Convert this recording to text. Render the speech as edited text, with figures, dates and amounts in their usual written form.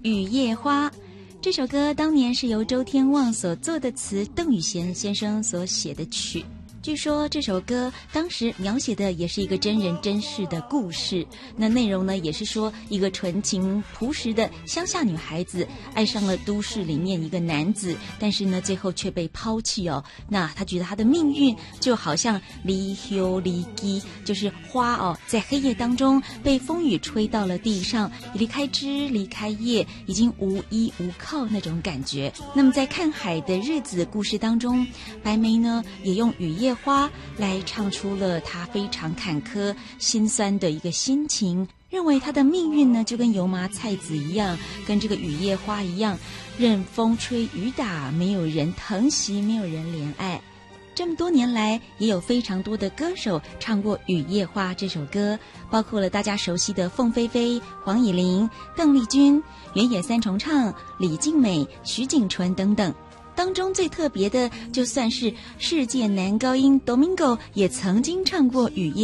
雨夜花》。这首歌当年是由周天旺所作的词，邓雨贤先生所写的曲。据说这首歌当时描写的也是一个真人真事的故事，那内容呢也是说一个纯情朴实的乡下女孩子爱上了都市里面一个男子，但是呢最后却被抛弃哦。那她觉得她的命运就好像离休离基，就是花哦在黑夜当中被风雨吹到了地上，离开枝离开叶，已经无依无靠那种感觉。那么在看海的日子故事当中，白眉呢也用雨夜花来唱出了他非常坎坷心酸的一个心情，认为他的命运呢就跟油麻菜籽一样，跟这个雨夜花一样，任风吹雨打，没有人疼惜，没有人怜爱。这么多年来也有非常多的歌手唱过《雨夜花》这首歌，包括了大家熟悉的凤飞飞、黄以玲、邓丽君、原野三重唱、李静美、徐景纯等等。当中最特别的就算是世界男高音 Domingo 也曾经唱过《雨夜》